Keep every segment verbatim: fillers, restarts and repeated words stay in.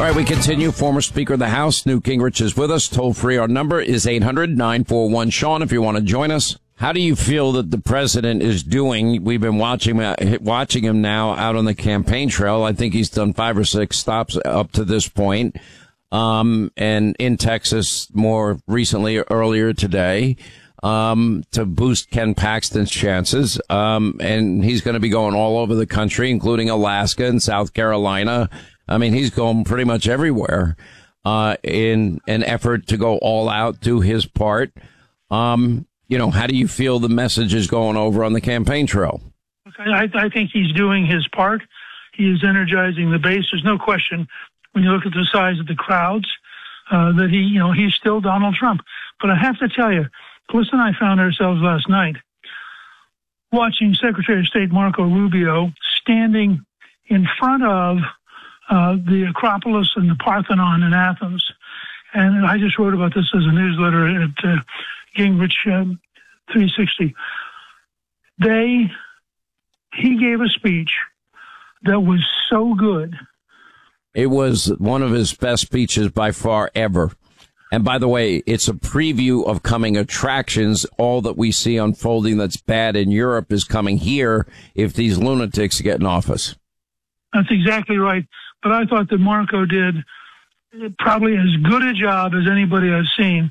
right, we continue. Former Speaker of the House, Newt Gingrich, is with us. Toll free. Our number is eight hundred nine four one Sean if you want to join us. How do you feel that the president is doing? We've been watching watching him now out on the campaign trail. I think he's done five or six stops up to this point. Um, and in Texas more recently, earlier today, um, to boost Ken Paxton's chances. Um, and he's going to be going all over the country, including Alaska and South Carolina. I mean, he's going pretty much everywhere, uh, in an effort to go all out, do his part. Um, you know, how do you feel the message is going over on the campaign trail? I, I think he's doing his part. He is energizing the base. There's no question when you look at the size of the crowds, uh, that he, you know, he's still Donald Trump. But I have to tell you, Calista and I found ourselves last night watching Secretary of State Marco Rubio standing in front of uh, the Acropolis and the Parthenon in Athens. And I just wrote about this as a newsletter at uh, Gingrich um, three sixty. They, he gave a speech that was so good. It was one of his best speeches by far ever. And by the way, it's a preview of coming attractions. All that we see unfolding that's bad in Europe is coming here if these lunatics get in office. That's exactly right. But I thought that Marco did probably as good a job as anybody I've seen.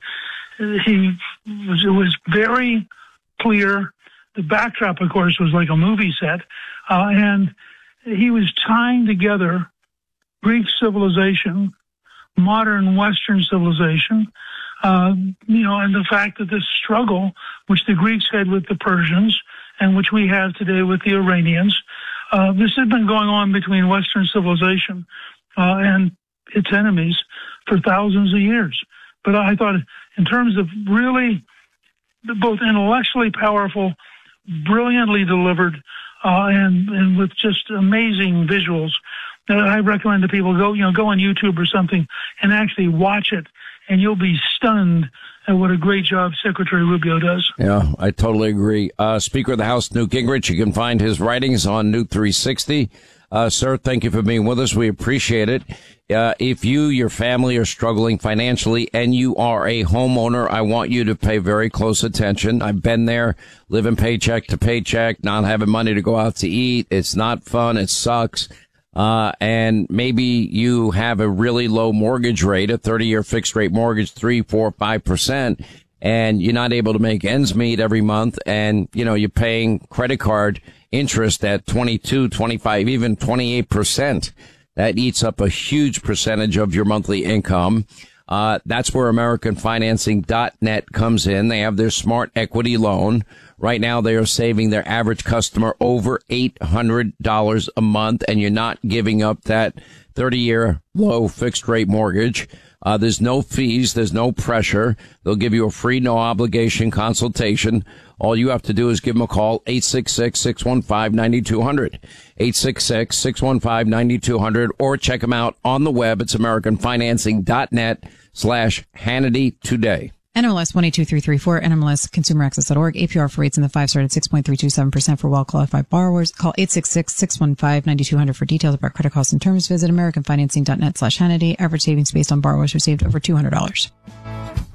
He was, it was very clear. The backdrop, of course, was like a movie set. Uh, and he was tying together Greek civilization, modern Western civilization, uh, you know, and the fact that this struggle, which the Greeks had with the Persians and which we have today with the Iranians, uh, this had been going on between Western civilization uh, and its enemies for thousands of years. But I thought in terms of really both intellectually powerful, brilliantly delivered, uh, and, and with just amazing visuals, uh, I recommend that people go, you know, go on YouTube or something and actually watch it, and you'll be stunned at what a great job Secretary Rubio does. Yeah, I totally agree. Uh, Speaker of the House, Newt Gingrich, you can find his writings on Newt three sixty. Uh, sir, thank you for being with us. We appreciate it. Uh, if you, your family are struggling financially and you are a homeowner, I want you to pay very close attention. I've been there, living paycheck to paycheck, not having money to go out to eat. It's not fun. It sucks. Uh, and maybe you have a really low mortgage rate, a thirty year fixed rate mortgage, three, four, five percent, and you're not able to make ends meet every month. And, you know, you're paying credit card interest at twenty-two, twenty-five, even twenty-eight percent. That eats up a huge percentage of your monthly income. Uh, that's where American Financing dot net comes in. They have their smart equity loan. Right now, they are saving their average customer over eight hundred dollars a month, and you're not giving up that thirty year low fixed rate mortgage. Uh, there's no fees. There's no pressure. They'll give you a free, no obligation consultation. All you have to do is give them a call, eight six six, six one five, nine two zero zero, eight six six, six one five, nine two zero zero, or check them out on the web. It's American Financing dot net slash Hannity today. N M L S one eight two three three four, N M L S consumer access dot org. A P R for rates in the five star at six point three two seven percent for well-qualified borrowers. Call eight six six, six one five, nine two zero zero for details about credit costs and terms. Visit American Financing dot net slash Hannity. Average savings based on borrowers received over two hundred dollars.